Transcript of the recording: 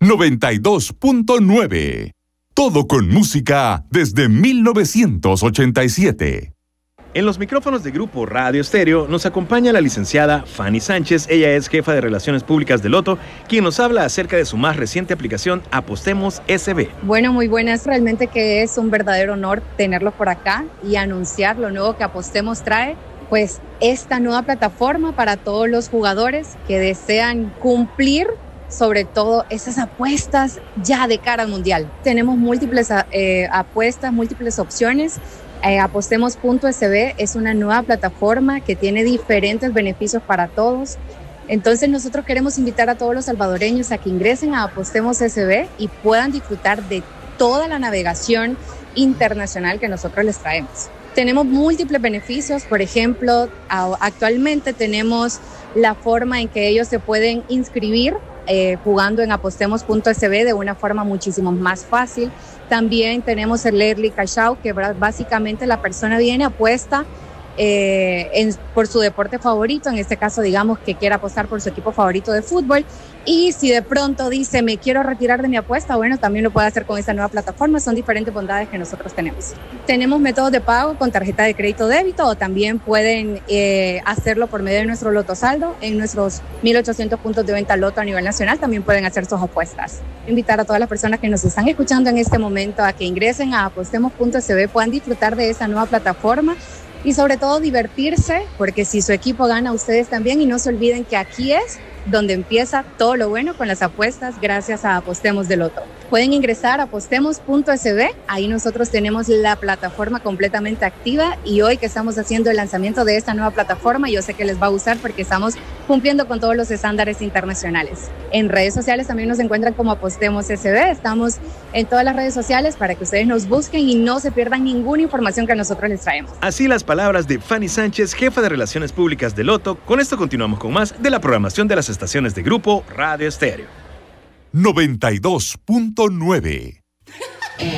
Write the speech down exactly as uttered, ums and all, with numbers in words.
noventa y dos punto nueve. Todo con música desde mil novecientos ochenta y siete. En los micrófonos de Grupo Radio Estéreo nos acompaña la licenciada Fanny Sánchez. Ella es jefa de Relaciones Públicas de Loto, quien nos habla acerca de su más reciente aplicación Apostemos S B. Bueno, muy buenas. Realmente que es un verdadero honor tenerlos por acá y anunciar lo nuevo que Apostemos trae. Pues esta nueva plataforma para todos los jugadores que desean cumplir sobre todo esas apuestas ya de cara al Mundial. Tenemos múltiples eh, apuestas, múltiples opciones. Eh, Apostemos punto S B es una nueva plataforma que tiene diferentes beneficios para todos. Entonces nosotros queremos invitar a todos los salvadoreños a que ingresen a Apostemos S B y puedan disfrutar de toda la navegación internacional que nosotros les traemos. Tenemos múltiples beneficios, por ejemplo, a, actualmente tenemos la forma en que ellos se pueden inscribir eh, jugando en Apostemos punto S B de una forma muchísimo más fácil. También tenemos el Early Cash Out, que básicamente la persona viene, apuesta eh, en, por su deporte favorito, en este caso digamos que quiere apostar por su equipo favorito de fútbol, y si de pronto dice me quiero retirar de mi apuesta, bueno, también lo puede hacer con esta nueva plataforma. Son diferentes bondades que nosotros tenemos. Tenemos métodos de pago con tarjeta de crédito débito, o también pueden eh, hacerlo por medio de nuestro Loto Saldo. En nuestros mil ochocientos puntos de venta Loto a nivel nacional también pueden hacer sus apuestas. Invitar a todas las personas que nos están escuchando en este momento a que ingresen a Apostemos punto S B, puedan disfrutar de esa nueva plataforma y sobre todo divertirse, porque si su equipo gana, ustedes también, y no se olviden que aquí es donde empieza todo lo bueno con las apuestas gracias a Apostemos de Loto. Pueden ingresar a Apostemos punto S B, ahí nosotros tenemos la plataforma completamente activa, y hoy que estamos haciendo el lanzamiento de esta nueva plataforma, yo sé que les va a gustar porque estamos cumpliendo con todos los estándares internacionales. En redes sociales también nos encuentran como Apostemos S B, estamos en todas las redes sociales para que ustedes nos busquen y no se pierdan ninguna información que nosotros les traemos. Así las palabras de Fanny Sánchez, jefa de Relaciones Públicas de Loto. Con esto continuamos con más de la programación de las estaciones de Grupo Radio Estéreo. noventa y dos punto nueve.